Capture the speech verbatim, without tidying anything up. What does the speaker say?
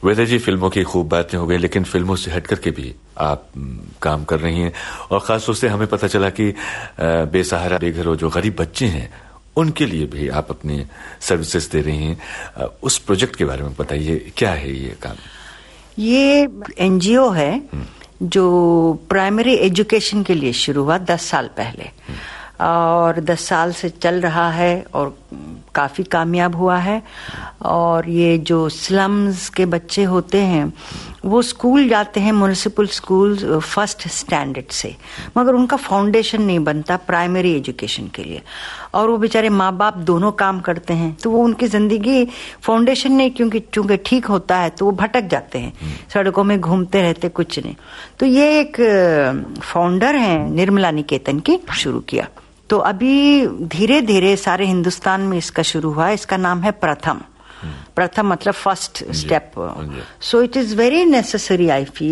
वैसे जी फिल्मों की खूब बातें हो गई, लेकिन फिल्मों से हट करके भी आप काम कर रही हैं और खास तौर से हमें पता चला कि बेसहारा बेघर जो गरीब बच्चे हैं उनके लिए भी आप अपनी सर्विसेज दे रही हैं। उस प्रोजेक्ट के बारे में बताइए, क्या है ये काम? ये एनजीओ है जो प्राइमरी एजुकेशन के लिए शुरू हुआ दस साल पहले और दस साल से चल रहा है और काफी कामयाब हुआ है। और ये जो स्लम्स के बच्चे होते हैं वो स्कूल जाते हैं, म्युनिसिपल स्कूल फर्स्ट स्टैंडर्ड से, मगर उनका फाउंडेशन नहीं बनता प्राइमरी एजुकेशन के लिए और वो बेचारे माँ बाप दोनों काम करते हैं तो वो उनकी जिंदगी फाउंडेशन नहीं क्योंकि चूंकि ठीक होता है तो वो भटक जाते हैं, सड़कों में घूमते रहते, कुछ नहीं। तो ये एक फाउंडर हैं निर्मला निकेतन की, शुरू किया। तो अभी धीरे धीरे सारे हिंदुस्तान में इसका शुरू हुआ है। इसका नाम है प्रथम। प्रथम मतलब first step. So it is very necessary I feel